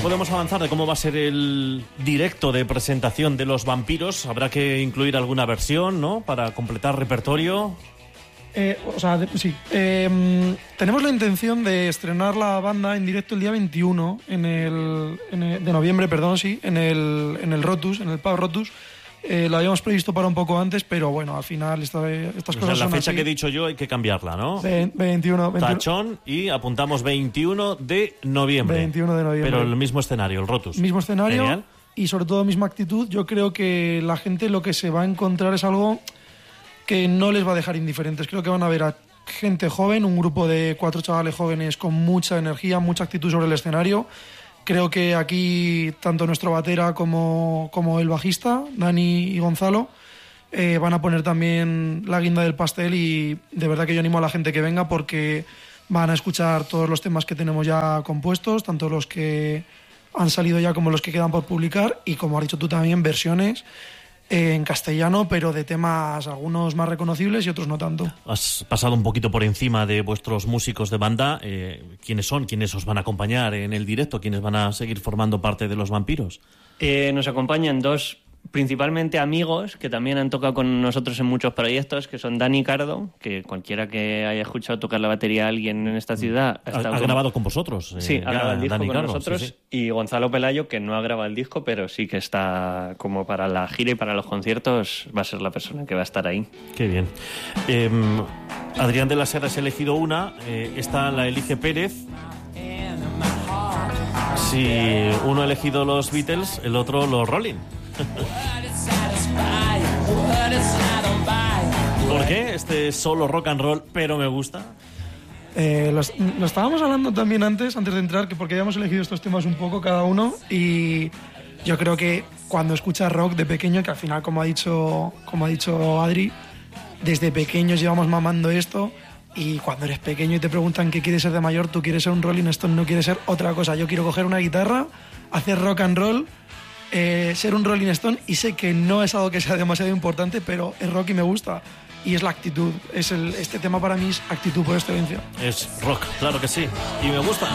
podemos avanzar de cómo va a ser el directo de presentación de Los Vampiros? Habrá que incluir alguna versión, ¿no? Para completar repertorio. Sí. Tenemos la intención de estrenar la banda en directo el día 21 de noviembre, en el Rotus, en el Pub Rotus. Lo habíamos previsto para un poco antes, pero bueno, al final estas cosas la son fecha así. que he dicho yo hay que cambiarla, ¿no? 21. Tachón, y apuntamos 21 de noviembre. 21 de noviembre. Pero el mismo escenario, el Rotus. Mismo escenario. Genial. Y sobre todo misma actitud. Yo creo que la gente lo que se va a encontrar es algo que no les va a dejar indiferentes. Creo que van a ver a gente joven, un grupo de 4 chavales jóvenes con mucha energía, mucha actitud sobre el escenario. Creo que aquí tanto nuestro batera como el bajista, Dani y Gonzalo, van a poner también la guinda del pastel, y de verdad que yo animo a la gente que venga porque van a escuchar todos los temas que tenemos ya compuestos, tanto los que han salido ya como los que quedan por publicar, y como has dicho tú también, versiones en castellano, pero de temas algunos más reconocibles y otros no tanto. Has pasado un poquito por encima de vuestros músicos de banda. ¿Quiénes son? ¿Quiénes os van a acompañar en el directo? ¿Quiénes van a seguir formando parte de Los Vampiros? Nos acompañan dos principalmente amigos que también han tocado con nosotros en muchos proyectos, que son Dani Cardo, que cualquiera que haya escuchado tocar la batería a alguien en esta ciudad ha grabado con vosotros. Sí, ha grabado el disco Dani con Cardo, nosotros. sí. Y Gonzalo Pelayo, que no ha grabado el disco, pero sí que está como para la gira y para los conciertos, va a ser la persona que va a estar ahí. Qué bien. Adrián de la Sera has elegido una, esta la elige Pérez. Si uno ha elegido los Beatles, el otro los Rolling. ¿Por qué? Este es solo rock and roll, pero me gusta. Lo estábamos hablando también antes de entrar, que porque habíamos elegido estos temas un poco cada uno, y yo creo que cuando escuchas rock de pequeño, que al final, como ha dicho Adri, desde pequeños llevamos mamando esto, y cuando eres pequeño y te preguntan qué quieres ser de mayor, tú quieres ser un Rolling Stone, no quieres ser otra cosa. Yo quiero coger una guitarra, hacer rock and roll, ser un Rolling Stone, y sé que no es algo que sea demasiado importante, pero es rock y me gusta. Y es la actitud. Este tema para mí es actitud por excelencia. Es rock, claro que sí. Y me gusta.